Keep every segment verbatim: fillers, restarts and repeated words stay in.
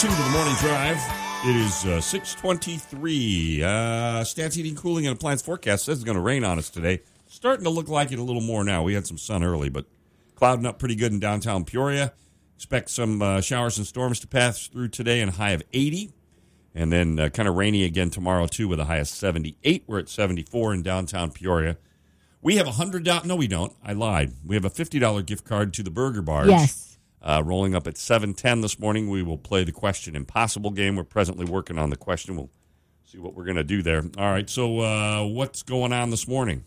tuned to the Morning Drive. It is uh, six twenty-three. Uh, Stats Heating, Cooling, and Appliance Forecast says it's going to rain on us today. Starting to look like it a little more now. We had some sun early, but clouding up pretty good in downtown Peoria. Expect some uh, showers and storms to pass through today and a high of eighty. And then uh, kind of rainy again tomorrow, too, with a high of seventy-eight. We're at seventy-four in downtown Peoria. We have a one hundred dollars. No, we don't. I lied. We have a fifty dollars gift card to the Burger Barge. Yes. Uh, rolling up at seven ten this morning. We will play the Question Impossible game. We're presently working on the question. We'll see what we're going to do there. All right, so uh, what's going on this morning?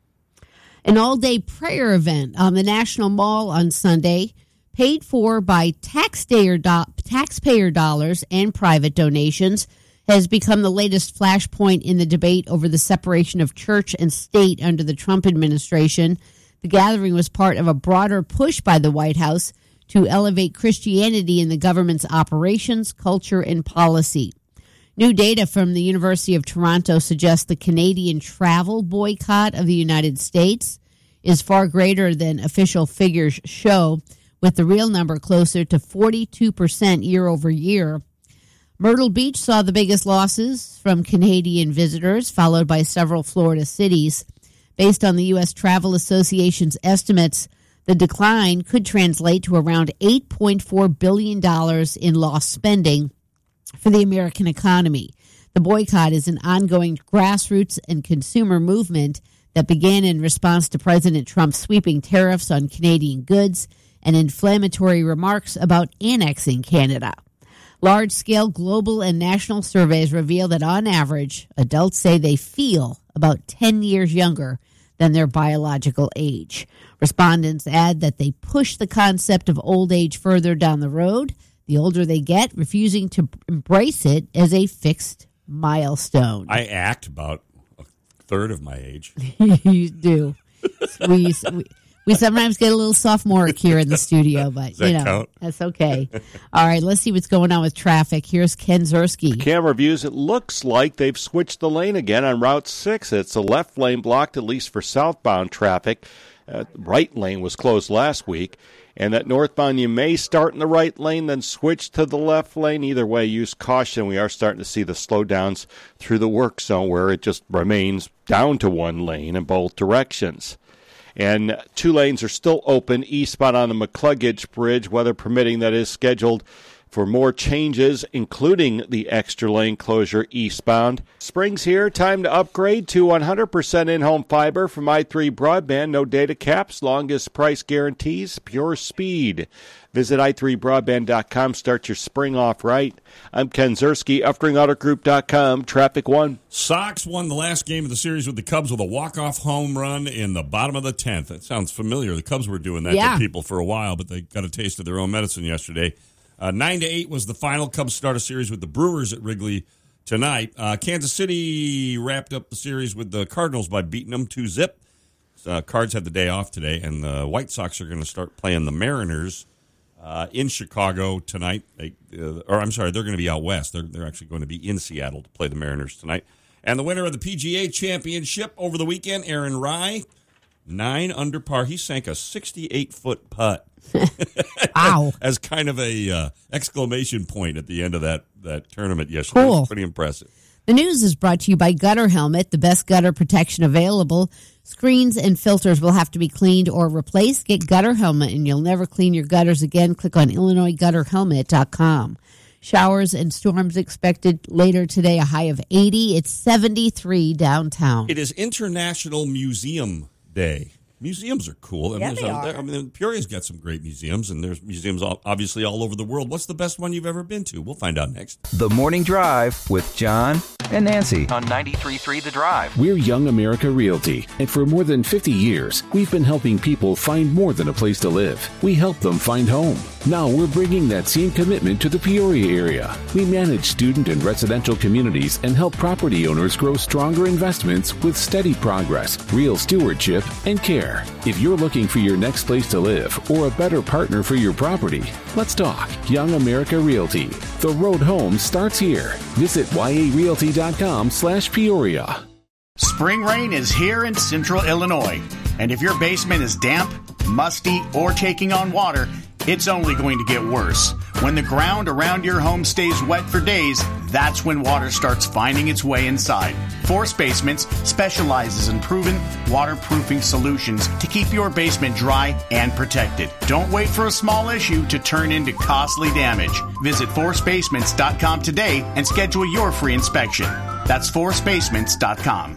An all-day prayer event on the National Mall on Sunday, paid for by taxpayer, do- taxpayer dollars and private donations, has become the latest flashpoint in the debate over the separation of church and state under the Trump administration. The gathering was part of a broader push by the White House to elevate Christianity in the government's operations, culture, and policy. New data from the University of Toronto suggests the Canadian travel boycott of the United States is far greater than official figures show, with the real number closer to forty-two percent year over year. Myrtle Beach saw the biggest losses from Canadian visitors, followed by several Florida cities. Based on the U S Travel Association's estimates, the decline could translate to around eight point four billion dollars in lost spending for the American economy. The boycott is an ongoing grassroots and consumer movement that began in response to President Trump's sweeping tariffs on Canadian goods and inflammatory remarks about annexing Canada. Large-scale global and national surveys reveal that on average, adults say they feel about ten years younger than their biological age. Respondents add that they push the concept of old age further down the road, the older they get, refusing to embrace it as a fixed milestone. I act about a third of my age. You do. we, we we sometimes get a little sophomoric here in the studio, but Does that you know count? That's okay. All right, let's see what's going on with traffic. Here's Ken Zerski. Camera views, it looks like they've switched the lane again on Route six. It's a left lane blocked, at least for southbound traffic. Uh, right lane was closed last week. And that northbound, you may start in the right lane, then switch to the left lane. Either way, use caution. We are starting to see the slowdowns through the work zone where it just remains down to one lane in both directions. And two lanes are still open eastbound on the McCluggage Bridge, weather permitting. That is scheduled for more changes, including the extra lane closure eastbound. Spring's here. Time to upgrade to one hundred percent in-home fiber from i three Broadband. No data caps, longest price guarantees, pure speed. Visit i three broadband dot com. Start your spring off right. I'm Ken Zerski, Uftring Auto Group dot com. Traffic one. Sox won the last game of the series with the Cubs with a walk-off home run in the bottom of the tenth. That sounds familiar. The Cubs were doing that yeah. to people for a while, but they got a taste of their own medicine yesterday. Uh, Nine to eight was the final. Cubs start a series with the Brewers at Wrigley tonight. Uh, Kansas City wrapped up the series with the Cardinals by beating them two zip. Uh, Cards had the day off today, and the White Sox are going to start playing the Mariners uh, in Chicago tonight. They, uh, or I'm sorry, they're going to be out west. They're they're actually going to be in Seattle to play the Mariners tonight. And the winner of the P G A Championship over the weekend, Aaron Rai, nine under par. He sank a sixty-eight foot putt. Wow. As kind of a uh, exclamation point at the end of that, that tournament yesterday. Cool. It was pretty impressive. The news is brought to you by Gutter Helmet, the best gutter protection available. Screens and filters will have to be cleaned or replaced. Get Gutter Helmet and you'll never clean your gutters again. Click on Illinois Gutter Helmet dot com. Showers and storms expected later today, a high of eighty. It's seventy-three downtown. It is International Museum Day. Museums are cool. I Yeah, mean, they a, are. I mean, Peoria's got some great museums, and there's museums all, obviously all over the world. What's the best one you've ever been to? We'll find out next. The Morning Drive with John and Nancy on ninety-three point three The Drive. We're Young America Realty, and for more than fifty years, we've been helping people find more than a place to live. We help them find home. Now we're bringing that same commitment to the Peoria area. We manage student and residential communities and help property owners grow stronger investments with steady progress, real stewardship, and care. If you're looking for your next place to live or a better partner for your property, let's talk. Young America Realty. The road home starts here. Visit y a realty dot com slash Peoria. Spring rain is here in central Illinois. And if your basement is damp, musty, or taking on water, it's only going to get worse. When the ground around your home stays wet for days, that's when water starts finding its way inside. Force Basements specializes in proven waterproofing solutions to keep your basement dry and protected. Don't wait for a small issue to turn into costly damage. Visit force basements dot com today and schedule your free inspection. That's force basements dot com.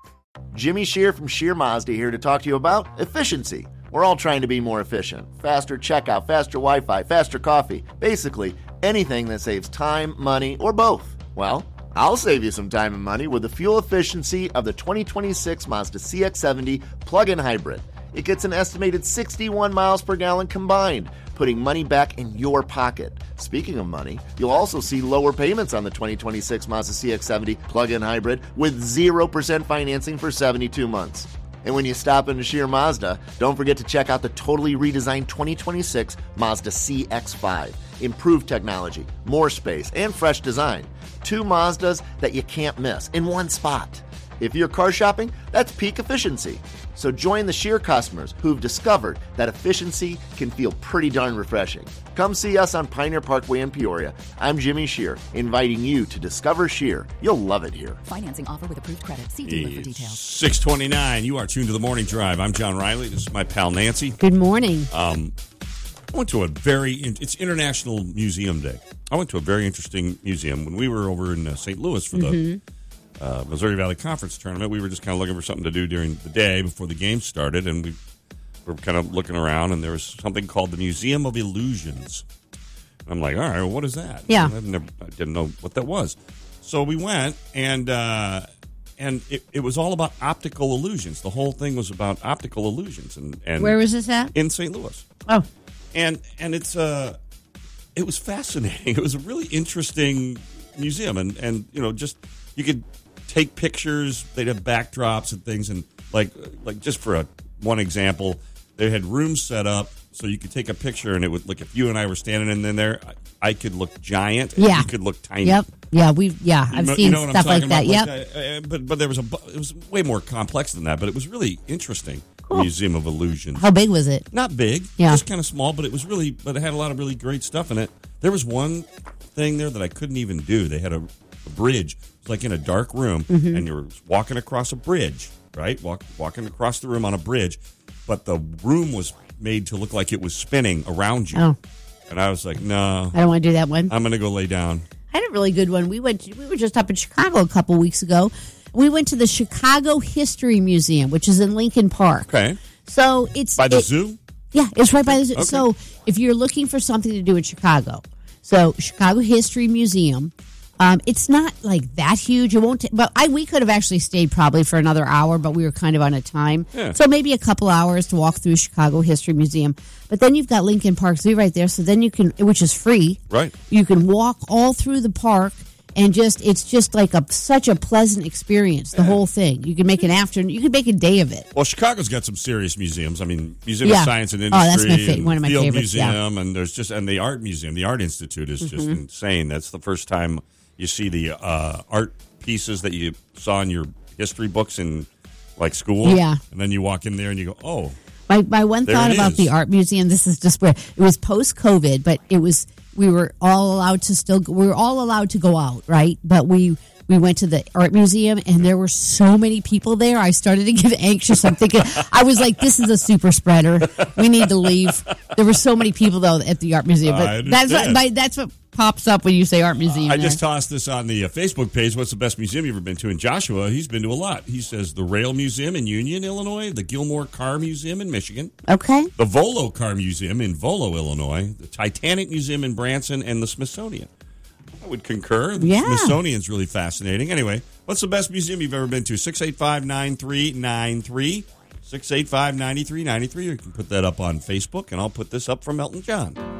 Jimmy Shear from Shear Mazda here to talk to you about efficiency. We're all trying to be more efficient. Faster checkout, faster Wi-Fi, faster coffee. Basically, anything that saves time, money, or both. Well, I'll save you some time and money with the fuel efficiency of the twenty twenty-six Mazda C X seventy plug-in hybrid. It gets an estimated sixty-one miles per gallon combined, putting money back in your pocket. Speaking of money, you'll also see lower payments on the twenty twenty-six Mazda C X seventy plug-in hybrid with zero percent financing for seventy-two months. And when you stop into Shear Mazda, don't forget to check out the totally redesigned twenty twenty-six Mazda C X five. Improved technology, more space, and fresh design. Two Mazdas that you can't miss in one spot. If you're car shopping, that's peak efficiency. So join the Shear customers who've discovered that efficiency can feel pretty darn refreshing. Come see us on Pioneer Parkway in Peoria. I'm Jimmy Shear, inviting you to discover Shear. You'll love it here. Financing offer with approved credit. See dealer for details. six twenty-nine. You are tuned to the Morning Drive. I'm John Riley. This is my pal Nancy. Good morning. Um, I went to a very, it's International Museum Day. I went to a very interesting museum when we were over in uh, Saint Louis for the mm-hmm. uh, Missouri Valley Conference Tournament. We were just kind of looking for something to do during the day before the game started, and we were kind of looking around, and there was something called the Museum of Illusions. I'm like, all right, well, what is that? Yeah. I've never, I didn't know what that was. So we went, and uh, and it, it was all about optical illusions. The whole thing was about optical illusions. And, and Where was this at? In Saint Louis. Oh. And and it's uh, it was fascinating. It was a really interesting museum. And, and, you know, just you could take pictures. They'd have backdrops and things. And, like, like just for a one example, they had rooms set up so you could take a picture, and it would, like, if you and I were standing in there, I, I could look giant, and yeah. you could look tiny. Yep. Yeah, we yeah, I've you know, seen you know stuff like that. About? Yep. Like, uh, but but there was a it was way more complex than that, but it was really interesting. Cool. Museum of Illusions. How big was it? Not big, yeah, just kind of small, but it was really but it had a lot of really great stuff in it. There was one thing there that I couldn't even do. They had a, a bridge. It was like in a dark room, mm-hmm. and you were walking across a bridge, right? Walk, walking across the room on a bridge, but the room was made to look like it was spinning around you. Oh. And I was like, no. I don't want to do that one. I'm going to go lay down. I had a really good one. We went to, we were just up in Chicago a couple weeks ago. We went to the Chicago History Museum, which is in Lincoln Park. Okay. So it's by the it, zoo? Yeah, it's right by the zoo. Okay. So if you're looking for something to do in Chicago, so Chicago History Museum, Um, it's not like that huge. It won't. T- but I we could have actually stayed probably for another hour, but we were kind of on a time, yeah. so maybe a couple hours to walk through Chicago History Museum. But then you've got Lincoln Park Zoo right there, so then you can, which is free, right? You can walk all through the park, and just it's just like a such a pleasant experience. The yeah. whole thing. You can make an afternoon. You can make a day of it. Well, Chicago's got some serious museums. I mean, Museum yeah. of Science and Industry, oh, that's my fa- one of my Field favorites. Museum, yeah. and there's just and the Art Museum, the Art Institute is just mm-hmm. insane. That's the first time you see the uh, art pieces that you saw in your history books in, like, school. Yeah. And then you walk in there and you go, oh. My my one there thought it about is. the art museum, this is just where it was post-COVID, but it was, we were all allowed to still, we were all allowed to go out, right? But we, we went to the art museum, and there were so many people there. I started to get anxious. I'm thinking, I was like, this is a super spreader. We need to leave. There were so many people, though, at the art museum. But that's what, my, that's what pops up when you say art museum. Uh, I there. just tossed this on the uh, Facebook page. What's the best museum you've ever been to? And Joshua, he's been to a lot. He says the Rail Museum in Union, Illinois, the Gilmore Car Museum in Michigan, okay, the Volo Car Museum in Volo, Illinois, the Titanic Museum in Branson, and the Smithsonian. I would concur. The yeah. Smithsonian's really fascinating. Anyway, what's the best museum you've ever been to? six eight five, nine three nine three. six eight five, nine three nine three. You can put that up on Facebook, and I'll put this up from Elton John.